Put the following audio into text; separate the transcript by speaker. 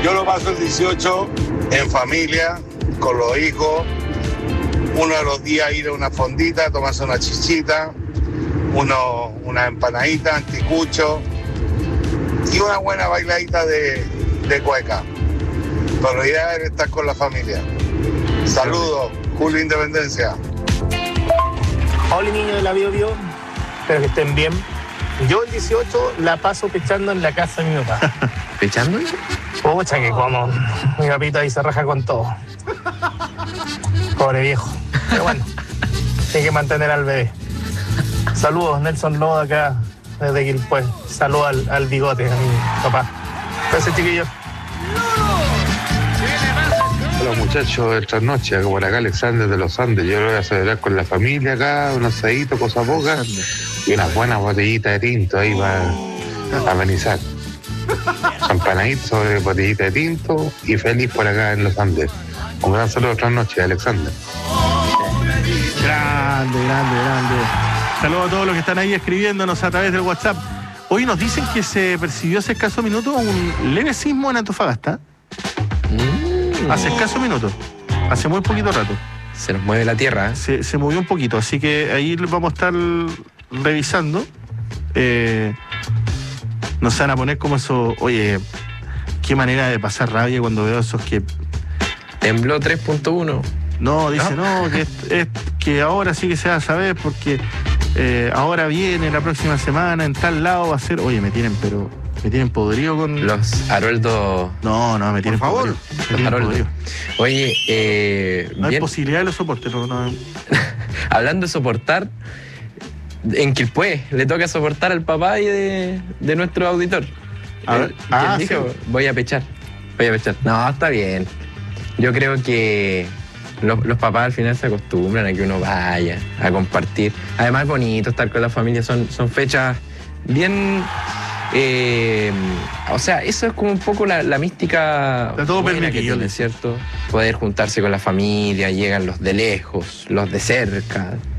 Speaker 1: Yo lo paso el 18 en familia, con los hijos. Uno de los días ir a una fondita, tomarse una chichita, una empanadita, anticucho y una buena bailadita de cueca. Pero la idea es estar con la familia. Saludos, Julio Independencia.
Speaker 2: Hola niños de la Bio Bio, espero que estén bien. Yo el 18 la paso pechando en la casa de mi papá.
Speaker 3: ¿Pechando?
Speaker 2: Pucha que como mi papito ahí se raja con todo. Pobre viejo. Pero bueno, hay que mantener al bebé. Saludos, Nelson Loda acá desde Quilpué. Saludos al bigote, a mi papá. Gracias, chiquillos.
Speaker 4: Hola muchachos, esta noche, como por acá Alexander de los Andes, yo lo voy a celebrar con la familia acá, un asadito, cosa poca, y unas buenas botellitas de tinto ahí para amenizar. Empanaditos sobre botellita de tinto y feliz por acá en los Andes. Un gran saludo, otra noche, Alexander.
Speaker 5: Grande. Saludos a todos los que están ahí escribiéndonos a través del WhatsApp. Hoy nos dicen que se percibió hace escaso minuto un leve sismo en Antofagasta. Hace escaso minuto. Hace muy poquito rato.
Speaker 3: Se nos mueve la tierra.
Speaker 5: Se movió un poquito, así que ahí vamos a estar revisando. Nos van a poner como eso. Oye, qué manera de pasar rabia cuando veo esos que...
Speaker 3: Tembló 3.1.
Speaker 5: No, dice, no, que ahora sí que se va a saber porque ahora viene la próxima semana, en tal lado va a ser... Oye, me tienen podrido con...
Speaker 3: Los Haroldo...
Speaker 5: No, me tienen
Speaker 3: por favor.
Speaker 5: Podrido. Me tienen podrido.
Speaker 3: Oye,
Speaker 5: no hay
Speaker 3: bien.
Speaker 5: posibilidad de los soportes, no.
Speaker 3: Hablando de soportar, en Quilpué le toca soportar al papá y de nuestro auditor. ¿Quién dijo?
Speaker 5: Sí.
Speaker 3: Voy a pechar. No, está bien. Yo creo que los papás al final se acostumbran a que uno vaya a compartir. Además es bonito estar con la familia, son fechas bien... o sea, eso es como un poco la mística
Speaker 5: de todo
Speaker 3: buena
Speaker 5: permitido,
Speaker 3: que tiene, ¿cierto? Poder juntarse con la familia, llegan los de lejos, los de cerca,